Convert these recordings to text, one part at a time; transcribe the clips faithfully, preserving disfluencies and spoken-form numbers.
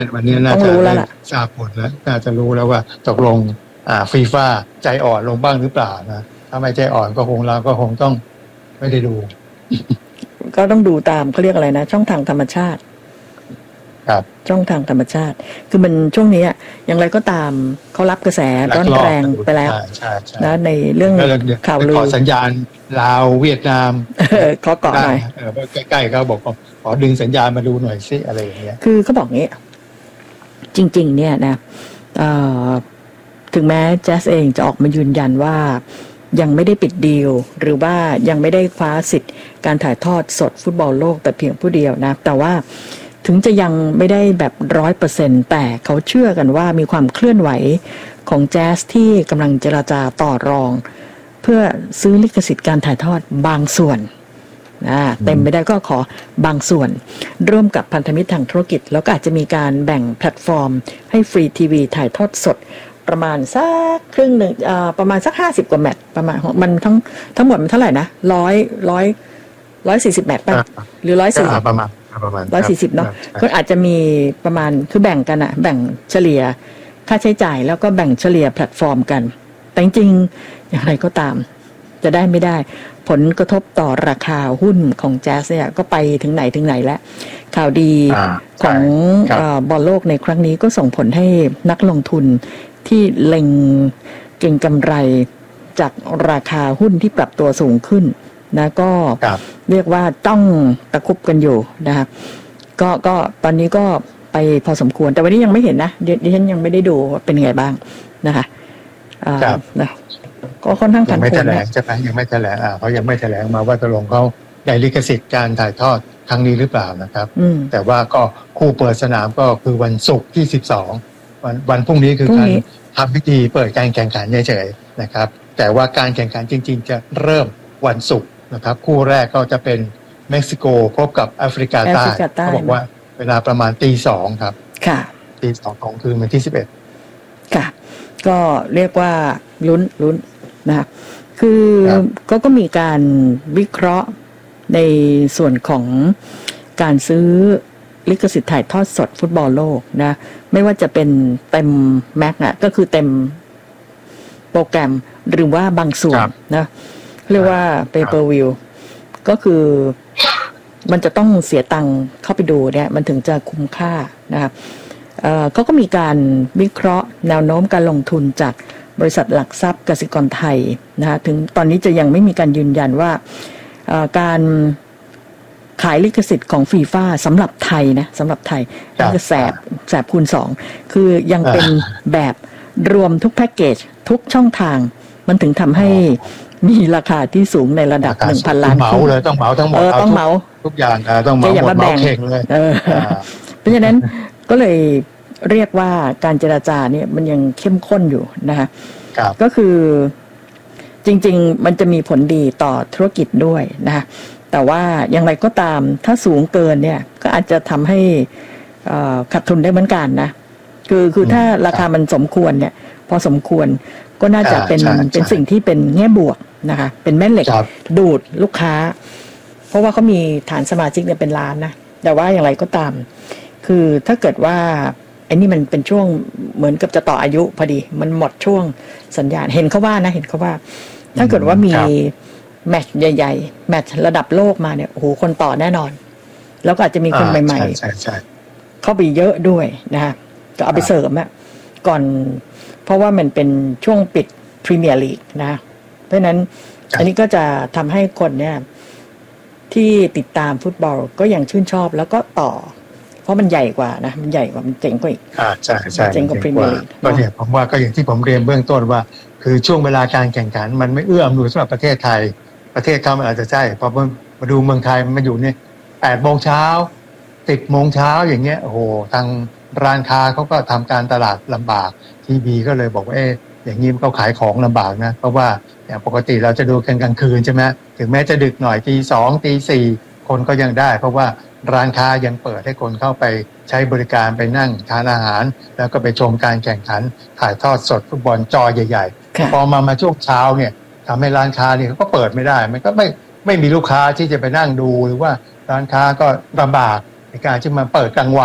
วันนี้น่าจะได้ทราบผลแล้วน่าจะรู้แล้วว่าตกลงอ่าฟีฟ่าใจอ่อนลงบ้างหรือเปล่านะถ้าไม่ใจอ่อนก็คงเราก็คงต้องไม่ได้ดูก็ต้องดูตามเขาเรียกอะไรนะช่องทางธรรมชาติครับช่องทางธรรมชาติคือมันช่วงนี้อย่างไรก็ตามเขารับกระแสร้อนแรงไปแล้วนะในเรื่องข่าวลือสัญญาณลาวเวียดนามขอเกาะหน่อยใกล้ๆเขาบอกขอดึงสัญญาณมาดูหน่อยสิอะไรอย่างเงี้ยคือเขาบอกงี้จริงๆเนี่ยนะถึงแม้แจ๊สเองจะออกมายืนยันว่ายังไม่ได้ปิดดีลหรือว่ายังไม่ได้คว้าสิทธิ์การถ่ายทอดสดฟุตบอลโลกแต่เพียงผู้เดียวนะแต่ว่าถึงจะยังไม่ได้แบบร้อยเปอร์เซ็นต์แต่เขาเชื่อกันว่ามีความเคลื่อนไหวของแจ๊สที่กำลังเจรจาต่อรองเพื่อซื้อลิขสิทธิ์การถ่ายทอดบางส่วนนะเต็มไม่ได้ก็ขอบางส่วนร่วมกับพันธมิตรทางธุรกิจแล้วก็อาจจะมีการแบ่งแพลตฟอร์มให้ฟรีทีวีถ่ายทอดสดประมาณสักครึ่งหนึ่งอ่าประมาณสักห้าสิบกว่าแมตช์ประมาณมันทั้งทั้งหมดมันเท่าไหร่นะร้อยร้อยร้อยสี่สิบแมตช์ป่ะหรือร้อยสี่ประมาณประมาณร้อยสี่สิบเนาะก็อาจจะมีประมาณคือแบ่งกันอะแบ่งเฉลี่ยค่าใช้จ่ายแล้วก็แบ่งเฉลี่ยแพลตฟอร์มกันแต่จริงๆอย่างไรก็ตามจะได้ไม่ได้ผลกระทบต่อราคาหุ้นของแจ๊สเนี่ยก็ไปถึงไหนถึงไหนแล้วข่าวดีของบอลโลกในครั้งนี้ก็ส่งผลให้นักลงทุนที่เล็งเก็งกำไรจากราคาหุ้นที่ปรับตัวสูงขึ้นนะก็เรียกว่าต้องตะคุบกันอยู่นะคะก็ก็ตอนนี้ก็ไปพอสมควรแต่วันนี้ยังไม่เห็นนะดิฉันยังไม่ได้ดูว่าเป็นไงบ้างนะคะอ่านะก็ค่อนข้างผันผวนนะยังไม่แถลงใช่ไหมยังไม่แถลงอ่าเขายังไม่แถลงมาว่าตกลงเขาได้ลิขสิทธิ์การถ่ายทอดครั้งนี้หรือเปล่านะครับแต่ว่าก็คู่เปิดสนามก็คือวันศุกร์ที่สิบสองวันวันพรุ่งนี้คือการทำพิธีเปิดการแข่งขันเฉยๆนะครับแต่ว่าการแข่งขันจริงๆจะเริ่มวันศุกร์นะครับคู่แรกก็จะเป็นเม็กซิโกพบกับแอฟริกาใต้เขาบอกว่าเวลาประมาณตีสองครับค่ะตีสองของคืนวันที่สิบเอ็ดค่ะก็เรียกว่าลุ้นลุ้นนะคะคือก็ก็มีการวิเคราะห์ในส่วนของการซื้อลิขสิทธิ์ถ่ายทอดสดฟุตบอลโลกนะไม่ว่าจะเป็นเต็มแม็กอะก็คือเต็มโปรแกรมหรือว่าบางส่วนนะเรียกว่า pay per view ก็คือมันจะต้องเสียตังค์เข้าไปดูเนี่ยมันถึงจะคุ้มค่านะครับเอ่อเขาก็มีการวิเคราะห์แนวโน้มการลงทุนจากบริษัทหลักทรัพย์กสิกรไทยนะคะถึงตอนนี้จะยังไม่มีการยืนยันว่าการขายลิขสิทธิ์ของฟีฟ่าสำหรับไทยนะสำหรับไทยก็แสบแสบคูณสองคือยังเป็นแบบรวมทุกแพ็กเกจทุกช่องทางมันถึงทำให้มีราคาที่สูงในระดับ หนึ่งพัน ล้านเหมาเลยต้องเหมาทั้งหมดต้องเหมาทุกอย่างต้องเหมาหมดเหมาเข่งเลยเพราะฉะนั้นก็เลยเรียกว่าการเจรจาเนี่ยมันยังเข้มข้นอยู่นะคะก็คือจริงๆมันจะมีผลดีต่อธุรกิจด้วยนะคะแต่ว่าอย่างไรก็ตามถ้าสูงเกินเนี่ยก็อาจจะทำให้ขาดทุนได้เหมือนกันนะคือคือถ้าราคามันสมควรเนี่ยพอสมควรก็น่าจะเป็นเป็นสิ่งที่เป็นแง่บวกนะคะเป็นแม่เหล็กดูดลูกค้าเพราะว่าเขามีฐานสมาชิกเนี่ยเป็นล้านนะแต่ว่าอย่างไรก็ตามคือถ้าเกิดว่าไอ้นี่มันเป็นช่วงเหมือนกับจะต่ออายุพอดีมันหมดช่วงสัญญาณเห็นเขาว่านะเห็นเขาว่าถ้าเกิดว่ามีแมตช์ใหญ่ๆแมตช์ระดับโลกมาเนี่ยโอ้โหคนต่อแน่นอนแล้วก็อาจจะมีคนใหม่ๆเข้าไปเยอะด้วยนะฮะก็เอาไปเสริมอะก่อนเพราะว่ามันเป็นช่วงปิดพรีเมียร์ลีกนะเพราะฉะนั้นอันนี้ก็จะทำให้คนเนี่ยที่ติดตามฟุตบอลก็ยังชื่นชอบแล้วก็ต่อเพราะมันใหญ่กว่านะมันใหญ่กว่ามันเจ๋งกว่าอีกอ่าใช่ใช่เจ๋งกว่าพรีเมียร์ลีกก็เนี่ยผมว่าก็อย่างที่ผมเรียนเบื้องต้นว่าคือช่วงเวลาการแข่งขันมันไม่เอื้ออำนวยสำหรับประเทศไทยประเทศเขามันอาจจะใช่พอมาดูเมืองไทยมันมาอยู่เนี่ยแปดโมงเช้าสิบโมงเช้าอย่างเงี้ยโอ้โหทางร้านค้าเขาก็ทำการตลาดลำบากทีวีก็เลยบอกว่าเอ๊ะอย่างนี้เขาขายของลำบากนะเพราะว่าอย่างปกติเราจะดูกันกลางคืนใช่ไหมถึงแม้จะดึกหน่อยตีสองตีสี่คนก็ยังได้เพราะว่าร้านค้ายังเปิดให้คนเข้าไปใช้บริการไปนั่งทานอาหารแล้วก็ไปชมการแข่งขันถ่ายทอดสดฟุตบอลจอใหญ่ๆพอมามาช่วงเช้าเนี่ยทำให้ร้านค้าเนี่ยเขาก็เปิดไม่ได้มันก็ไม่ไม่มีลูกค้าที่จะไปนั่งดูหรือว่าร้านค้าก็ลำบากในการที่มาเปิดกลางวัน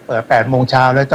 เปิดแปดโมงเช้าแล้ว